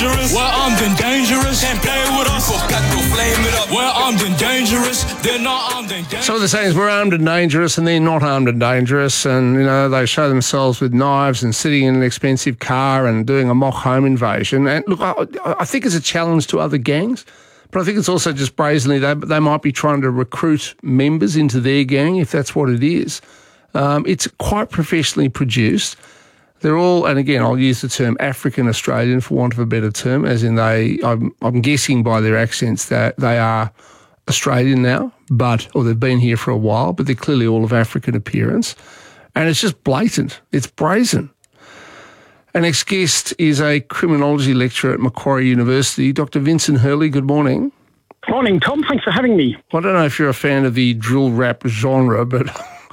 dangerous. We're armed and dangerous. Can't play with us. Flame it up. We're armed and dangerous. They're not armed and dangerous. So what they're saying is we're armed and dangerous, and they're not armed and dangerous. And, you know, they show themselves with knives and sitting in an expensive car and doing a mock home invasion. And look, I think it's a challenge to other gangs, but I think it's also just brazenly they might be trying to recruit members into their gang, if that's what it is. It's quite professionally produced. They're all, and again, I'll use the term African-Australian for want of a better term, as in I'm guessing by their accents that they are Australian now, or they've been here for a while, but they're clearly all of African appearance. And it's just blatant. It's brazen. Our next guest is a criminology lecturer at Macquarie University, Dr. Vincent Hurley. Good morning. Morning, Tom. Thanks for having me. I don't know if you're a fan of the drill rap genre, but...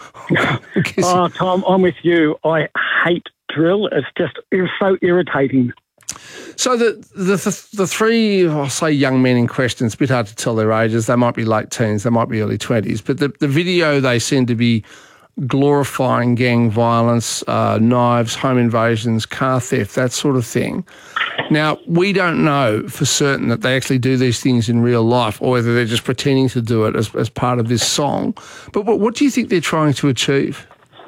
Tom, I'm with you. I hate drill. It's so irritating. So the three, I'll say young men in question, it's a bit hard to tell their ages. They might be late teens, they might be early 20s, but the video, they seem to be glorifying gang violence, knives, home invasions, car theft, that sort of thing. Now, we don't know for certain that they actually do these things in real life or whether they're just pretending to do it as part of this song. But what do you think they're trying to achieve?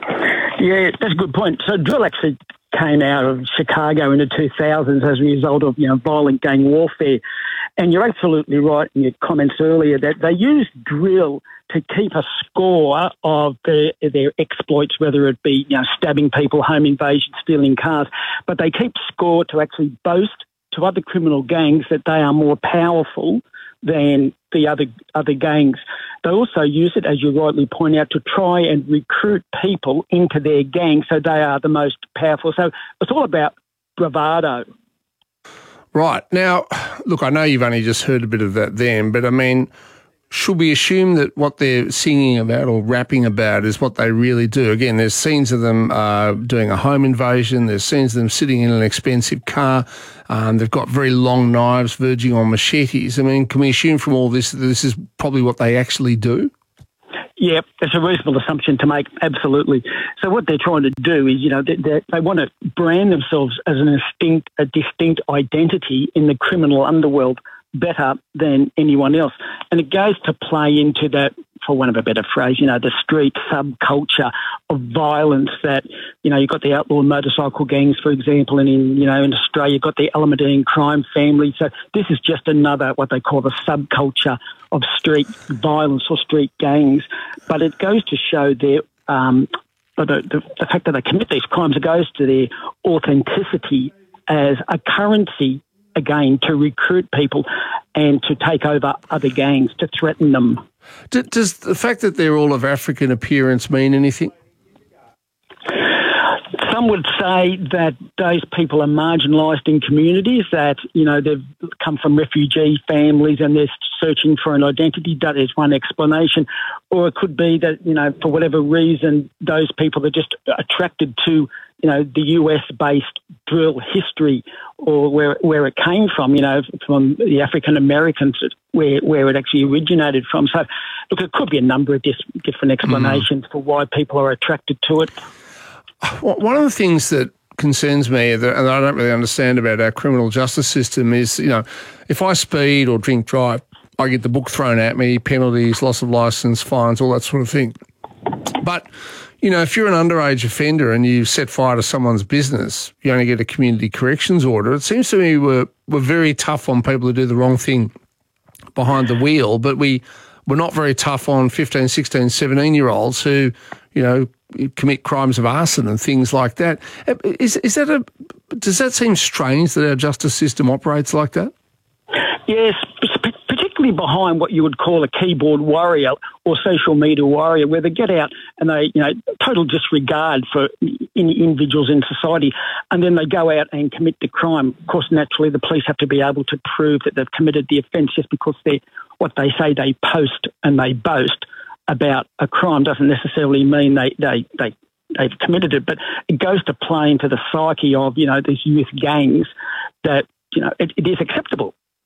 Yeah, that's a good point. So drill actually came out of Chicago in the 2000s as a result of, violent gang warfare. And you're absolutely right in your comments earlier that they used drill to keep a score of their exploits, whether it be stabbing people, home invasion, stealing cars. But they keep score to actually boast to other criminal gangs that they are more powerful than the other gangs. They also use it, as you rightly point out, to try and recruit people into their gang so they are the most powerful. So it's all about bravado. Right. Now, look, I know you've only just heard a bit of that then, but I mean, should we assume that what they're singing about or rapping about is what they really do? Again, there's scenes of them doing a home invasion. There's scenes of them sitting in an expensive car. They've got very long knives verging on machetes. I mean, can we assume from all this that this is probably what they actually do? Yeah, it's a reasonable assumption to make, absolutely. So what they're trying to do is, they want to brand themselves as a distinct identity in the criminal underworld better than anyone else. And it goes to play into that, for want of a better phrase, the street subculture of violence that, you've got the outlaw motorcycle gangs, for example, and in Australia, you've got the Alameddine crime family. So this is just another, what they call the subculture of street violence or street gangs. But it goes to show their, the fact that they commit these crimes, it goes to their authenticity as a currency, again, to recruit people and to take over other gangs, to threaten them. Does the fact that they're all of African appearance mean anything? Some would say that those people are marginalised in communities, that, they've come from refugee families and they're searching for an identity. That is one explanation. Or it could be that, for whatever reason, those people are just attracted to, the US-based drill history or where it came from, from the African Americans, where it actually originated from. So, look, it could be a number of different explanations for why people are attracted to it. One of the things that concerns me, and I don't really understand about our criminal justice system, is, if I speed or drink drive, I get the book thrown at me, penalties, loss of licence, fines, all that sort of thing. But, if you're an underage offender and you set fire to someone's business, you only get a community corrections order. It seems to me we're very tough on people who do the wrong thing behind the wheel, but we're not very tough on 15, 16, 17-year-olds who, commit crimes of arson and things like that. Does that seem strange that our justice system operates like that? Yes, particularly behind what you would call a keyboard warrior or social media warrior, where they get out and they, total disregard for individuals in society, and then they go out and commit the crime. Of course, naturally, the police have to be able to prove that they've committed the offence. Just because what they say they post and they boast about a crime doesn't necessarily mean they've committed it. But it goes to play into the psyche of, these youth gangs that, it is acceptable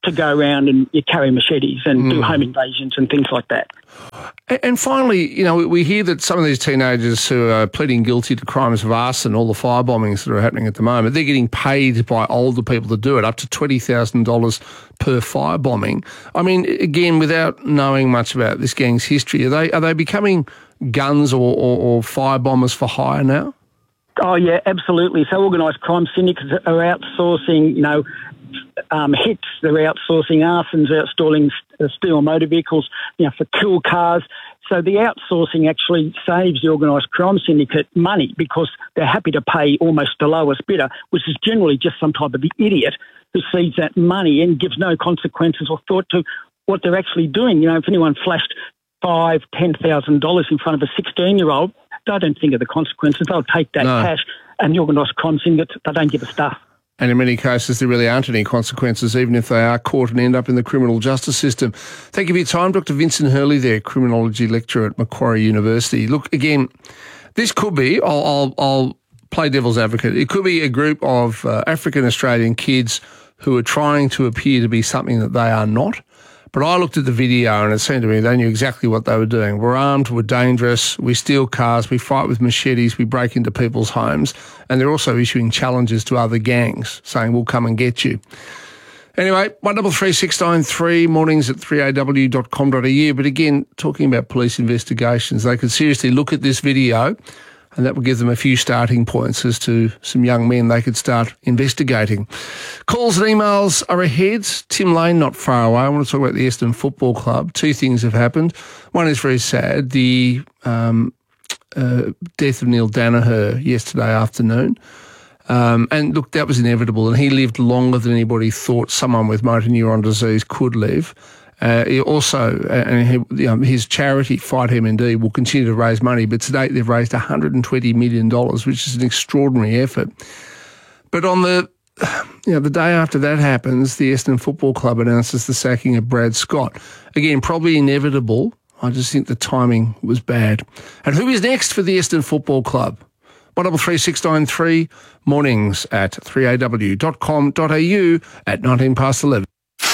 to go around and you carry machetes and do home invasions and things like that. And finally, you know, we hear that some of these teenagers who are pleading guilty to crimes of arson, all the fire bombings that are happening at the moment, they're getting paid by older people to do it, up to $20,000 per fire bombing. I mean, again, without knowing much about this gang's history, are they becoming guns or fire bombers for hire now? Oh, yeah, absolutely. So organised crime syndicates are outsourcing, hits, they're outsourcing arsons, outstalling steal motor vehicles, for cool cars. So the outsourcing actually saves the organised crime syndicate money because they're happy to pay almost the lowest bidder, which is generally just some type of idiot who sees that money and gives no consequences or thought to what they're actually doing. If anyone flashed $5,000, $10,000 in front of a 16-year-old, they don't think of the consequences. They'll take that cash, and the organised crime syndicates, they don't give a stuff. And in many cases, there really aren't any consequences, even if they are caught and end up in the criminal justice system. Thank you for your time, Dr. Vincent Hurley there, criminology lecturer at Macquarie University. Look, again, this could be, I'll play devil's advocate, it could be a group of African-Australian kids who are trying to appear to be something that they are not. But I looked at the video and it seemed to me they knew exactly what they were doing. We're armed, we're dangerous, we steal cars, we fight with machetes, we break into people's homes, and they're also issuing challenges to other gangs, saying, we'll come and get you. Anyway, 133693, mornings at 3aw.com.au. But again, talking about police investigations, they could seriously look at this video and that will give them a few starting points as to some young men they could start investigating. Calls and emails are ahead. Tim Lane, not far away. I want to talk about the Essendon Football Club. Two things have happened. One is very sad, the death of Neil Danaher yesterday afternoon. And look, that was inevitable, and he lived longer than anybody thought someone with motor neuron disease could live. He also, his charity, Fight MND, will continue to raise money, but to date they've raised $120 million, which is an extraordinary effort. But on the day after that happens, the Essendon Football Club announces the sacking of Brad Scott. Again, probably inevitable. I just think the timing was bad. And who is next for the Essendon Football Club? 133693, mornings at 3aw.com.au at 19 past 11.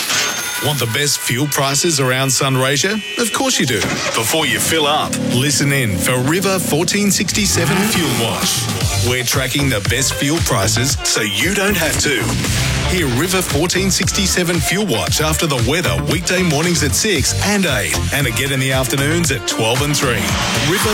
Want the best fuel prices around Sunraysia? Of course you do. Before you fill up, listen in for River 1467 Fuel Watch. We're tracking the best fuel prices so you don't have to. Hear River 1467 Fuel Watch after the weather weekday mornings at 6 and 8 and again in the afternoons at 12 and 3. River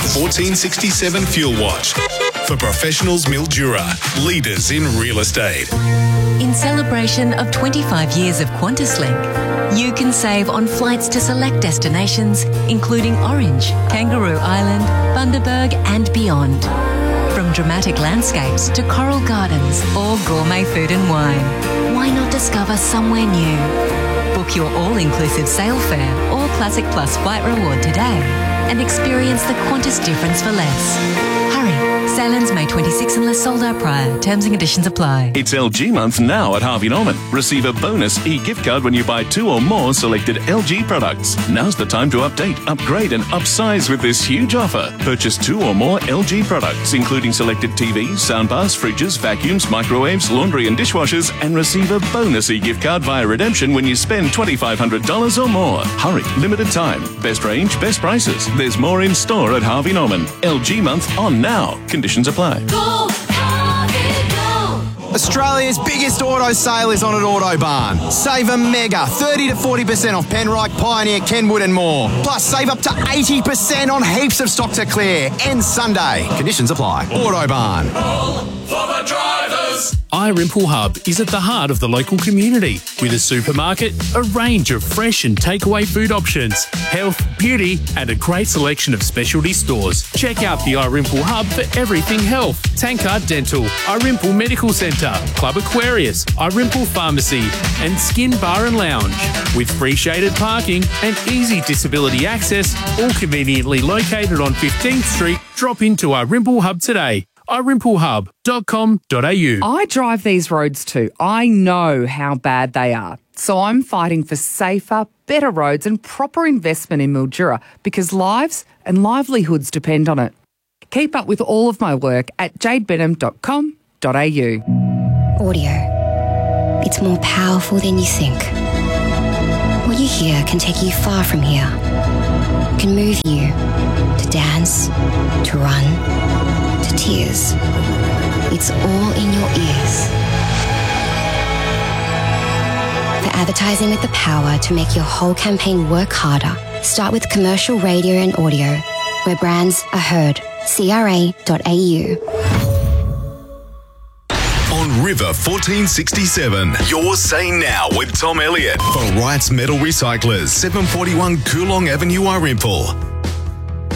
1467 Fuel Watch. For professionals Mildura, leaders in real estate. In celebration of 25 years of QantasLink, you can save on flights to select destinations, including Orange, Kangaroo Island, Bundaberg and beyond. From dramatic landscapes to coral gardens or gourmet food and wine, why not discover somewhere new? Book your all-inclusive sail fare or Classic Plus flight reward today and experience the Qantas difference for less. Hurry, sail ends May 26 unless sold out prior. Terms and conditions apply. It's LG month now at Harvey Norman. Receive a bonus e-gift card when you buy 2 or more selected LG products. Now's the time to update, upgrade and upsize with this huge offer. Purchase 2 or more LG products, including selected TVs, soundbars, fridges, vacuums, microwaves, laundry and dishwashers, and receive a bonus e-gift card via redemption when you spend $2,500 or more. Hurry, limited time. Best range, best prices. There's more in store at Harvey Norman. LG month on now. Conditions apply. Go, Harvey, go! Australia's biggest auto sale is on at Autobarn. Save a mega 30 to 40% off Penrite, Pioneer, Kenwood and more. Plus save up to 80% on heaps of stock to clear. Ends Sunday. Conditions apply. Autobarn. All for the drivers. iRimple Hub is at the heart of the local community with a supermarket, a range of fresh and takeaway food options, health, beauty and a great selection of specialty stores. Check out the iRimple Hub for everything health. Tankard Dental, iRimple Medical Centre, Club Aquarius, iRimple Pharmacy and Skin Bar and Lounge. With free shaded parking and easy disability access, all conveniently located on 15th Street. Drop into iRimple Hub today. iRimpleHub.com.au. I drive these roads too. I know how bad they are. So I'm fighting for safer, better roads and proper investment in Mildura because lives and livelihoods depend on it. Keep up with all of my work at jadebenham.com.au. Audio. It's more powerful than you think. you hear can take you far from here. Can move you to dance, to run, to tears. It's all in your ears. For advertising with the power to make your whole campaign work harder, start with commercial radio and audio, where brands are heard. CRA.au. On River 1467, you're saying now with Tom Elliott for Wright's Metal Recyclers, 741 Coolong Avenue, Arimpool.